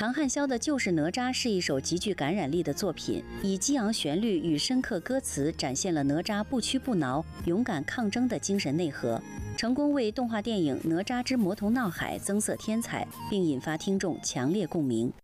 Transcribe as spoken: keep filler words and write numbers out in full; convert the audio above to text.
唐汉霄的《就是哪吒》是一首极具感染力的作品，以激昂旋律与深刻歌词展现了哪吒不屈不挠、勇敢抗争的精神内核，成功为动画电影《哪吒之魔童闹海》增色添彩，并引发听众强烈共鸣。